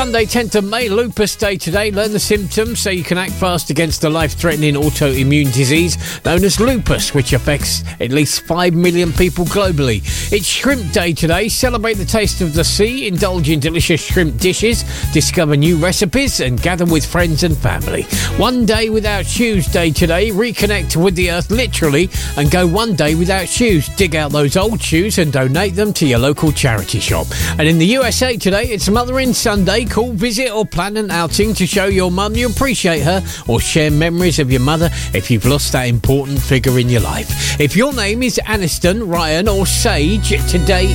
Sunday, 10th of May, Lupus Day today. Learn the symptoms so you can act fast against the life-threatening autoimmune disease known as lupus, which affects at least 5 million people globally. It's Shrimp Day today. Celebrate the taste of the sea, indulge in delicious shrimp dishes, discover new recipes and gather with friends and family. One Day Without Shoes Day today. Reconnect with the earth literally and go one day without shoes. Dig out those old shoes and donate them to your local charity shop. And in the USA today, it's Mothering Sunday. Call, visit or plan an outing to show your mum you appreciate her or share memories of your mother if you've lost that important figure in your life. If your name is Aniston, Ryan or Sage, today